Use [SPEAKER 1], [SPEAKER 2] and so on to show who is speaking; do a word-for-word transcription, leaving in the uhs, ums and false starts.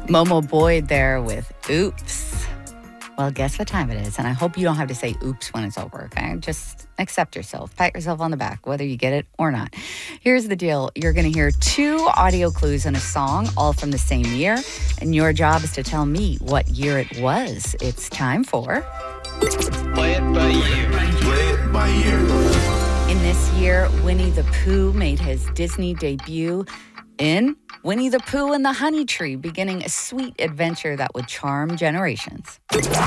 [SPEAKER 1] Momo Boyd there with Oops. Well, guess what time it is? And I hope you don't have to say oops when it's over, okay? Just accept yourself. Pat yourself on the back, whether you get it or not. Here's the deal. You're going to hear two audio clues in a song, all from the same year. And your job is to tell me what year it was. It's time for...
[SPEAKER 2] Play it by ear.
[SPEAKER 3] Play it by ear.
[SPEAKER 1] In this year, Winnie the Pooh made his Disney debut in Winnie the Pooh and the Honey Tree, beginning a sweet adventure that would charm generations.